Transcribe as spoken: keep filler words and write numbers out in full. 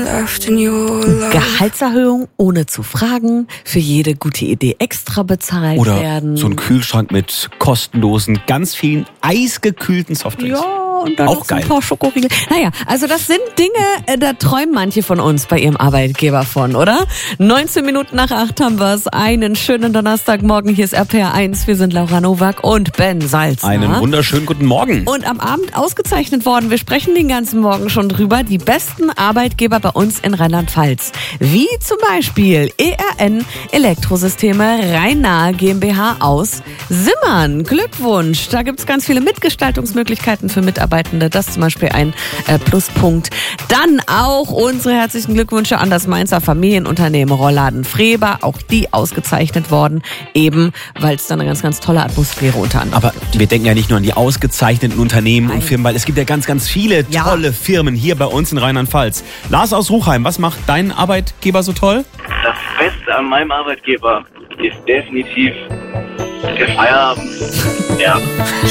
Gehaltserhöhung ohne zu fragen, für jede gute Idee extra bezahlt Oder werden. so ein Kühlschrank mit kostenlosen, ganz vielen eisgekühlten Softdrinks. Ja, und dann auch noch so geil. ein paar Schokoriegel. Naja, also das sind Dinge, äh, da träumen manche von uns bei ihrem Arbeitgeber von, oder? neunzehn Minuten nach acht haben wir es. Einen schönen Donnerstagmorgen. Hier ist R P R eins. Wir sind Laura Nowak und Ben Salzner. Einen wunderschönen guten Morgen. Und am Abend ausgezeichnet worden. Wir sprechen den ganzen Morgen schon drüber. Die besten Arbeitgeber bei uns in Rheinland-Pfalz. Wie zum Beispiel E R N Elektrosysteme Rhein-Nahe GmbH aus Simmern. Glückwunsch. Da gibt's ganz viele Mitgestaltungsmöglichkeiten für Mitarbeitende. Das ist zum Beispiel ein äh, Pluspunkt. Dann auch unsere herzlichen Glückwünsche an das Mainzer Familienunternehmen Rollladen Freber. Auch die ausgezeichnet worden. Eben, weil es da eine ganz, ganz tolle Atmosphäre unter anderem Aber wir denken ja nicht nur an die ausgezeichneten Unternehmen Nein. und Firmen, weil es gibt ja ganz, ganz viele Ja. tolle Firmen hier bei uns in Rheinland-Pfalz. Lars aus Ruchheim, was macht dein Arbeitgeber so toll? Das Beste an meinem Arbeitgeber ist definitiv der Feierabend. Ja.